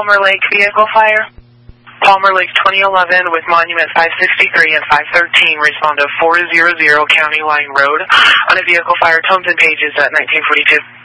Palmer Lake vehicle fire. Palmer Lake 2011 with Monument 563 and 513 respond to 400 County Line Road on a vehicle fire. Tones and pages at 1942.